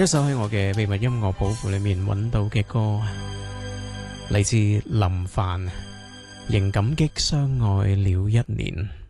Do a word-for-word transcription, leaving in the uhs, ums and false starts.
一首喺我嘅秘密音樂寶庫裏面揾到嘅歌，嚟自林凡，仍感激相愛了一年。